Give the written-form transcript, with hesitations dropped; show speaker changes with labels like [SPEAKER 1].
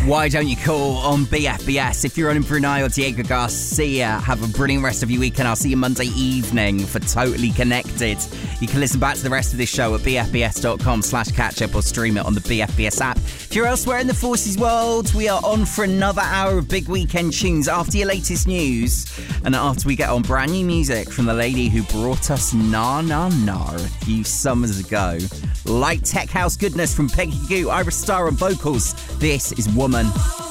[SPEAKER 1] Why Don't You Call on BFBS. If you're on in Brunei or Diego Garcia, have a brilliant rest of your weekend. I'll see you Monday evening for Totally Connected. You can listen back to the rest of this show at bfbs.com/catch-up or stream it on the BFBS app. If you're elsewhere in the Forces world, we are on for another hour of big weekend tunes after your latest news and after we get on brand new music from the lady who brought us Na Na Na a few summers ago. Light tech house goodness from Peggy Goo, Ira Starr on vocals. This is Woman.